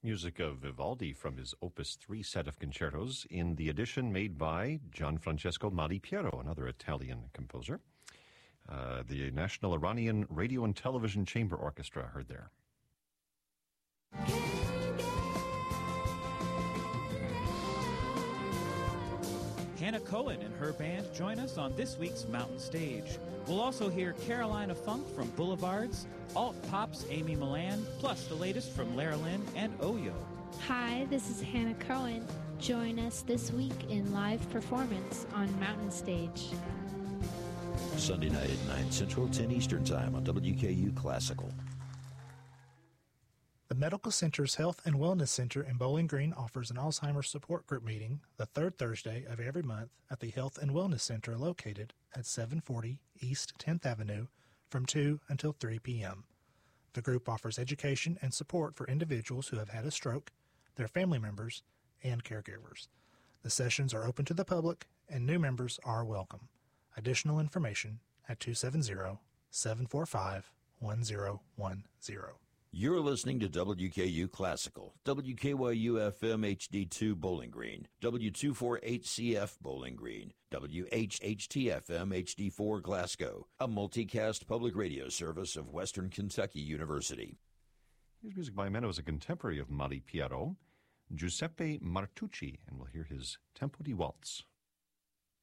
Music of Vivaldi from his Opus 3 set of concertos in the edition made by Gianfrancesco Malipiero, another Italian composer. The National Iranian Radio and Television Chamber Orchestra heard there. Hannah Cohen and her band join us on this week's Mountain Stage. We'll also hear Carolina Funk from Boulevards, Alt Pop's Amy Millan, plus the latest from Lara Lynn and Oyo. Hi, this is Hannah Cohen. Join us this week in live performance on Mountain Stage. Sunday night at 9 Central, 10 Eastern Time on WKU Classical. The Medical Center's Health and Wellness Center in Bowling Green offers an Alzheimer's support group meeting the third Thursday of every month at the Health and Wellness Center located at 740 East 10th Avenue from 2 until 3 p.m. The group offers education and support for individuals who have had a stroke, their family members, and caregivers. The sessions are open to the public and new members are welcome. Additional information at 270-745-1010. You're listening to WKU Classical, WKYU-FM HD2 Bowling Green, W248CF Bowling Green, WHHT-FM HD4 Glasgow, a multicast public radio service of Western Kentucky University. Here's music by a man who was a contemporary of Malipiero, Giuseppe Martucci, and we'll hear his Tempo di Waltz.